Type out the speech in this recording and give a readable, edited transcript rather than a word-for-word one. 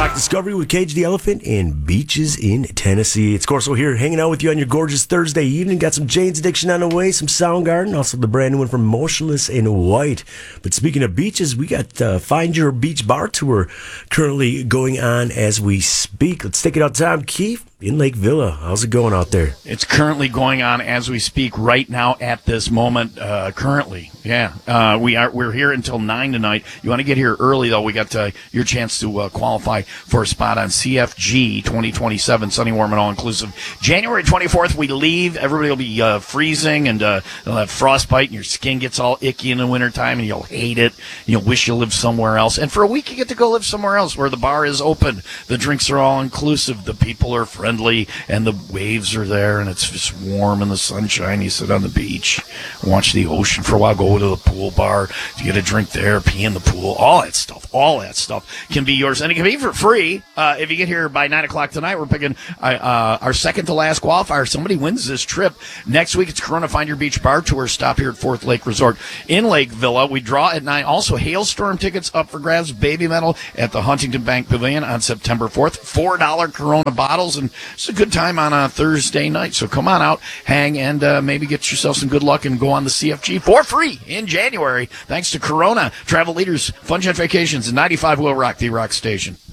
Rock Discovery with Cage the Elephant and Beaches in Tennessee. It's Corso here, hanging out with you on your gorgeous Thursday evening. Got some Jane's Addiction on the way, some Soundgarden, also the brand new one from Motionless in White. But speaking of beaches, we got Find Your Beach Bar Tour currently going on as we speak. Let's take it out time, Keith, in Lake Villa. How's it going out there? It's currently going on as we speak right now at this moment, currently. Yeah. We're here until 9 tonight. You want to get here early, though. We got your chance to qualify for a spot on CFG 2027, sunny, warm, and all-inclusive. January 24th, we leave. Everybody will be freezing, and they'll have frostbite, and your skin gets all icky in the wintertime, and you'll hate it. You'll wish you lived somewhere else. And for a week, you get to go live somewhere else where the bar is open. The drinks are all-inclusive. The people are friendly, and the waves are there, and it's just warm in the sunshine. You sit on the beach, watch the ocean for a while, go to the pool bar. If you get a drink there, pee in the pool, all that stuff can be yours. And it can be for free. If you get here by 9 o'clock tonight, we're picking our second to last qualifier. Somebody wins this trip. Next week, it's Corona Find Your Beach Bar Tour. Stop here at Fourth Lake Resort in Lake Villa. We draw at 9. Also, Hailstorm tickets up for grabs. Baby Metal at the Huntington Bank Pavilion on September 4th. $4 Corona bottles. And it's a good time on a Thursday night. So come on out, hang, and maybe get yourself some good luck and go on the CFG for free in January. Thanks to Corona, Travel Leaders, Fun Jet Vacations, and 95 Will Rock, the Rock Station.